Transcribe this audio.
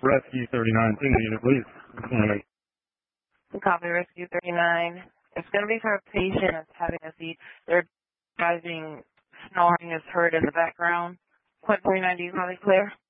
Rescue 39, single unit, please. Copy, Rescue 39. It's going to be for a patient that's having a seat. They're driving, snoring is heard in the background. Point 39, do you call it clear?